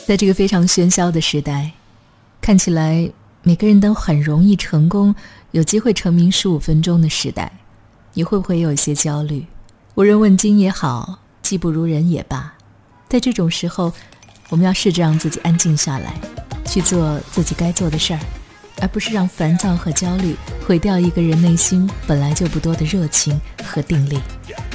在这个非常喧嚣的时代，看起来每个人都很容易成功，有机会成名15分钟的时代，你会不会有一些焦虑？无人问津也好，技不如人也罢，在这种时候，我们要试着让自己安静下来，去做自己该做的事儿，而不是让烦躁和焦虑毁掉一个人内心本来就不多的热情和定力。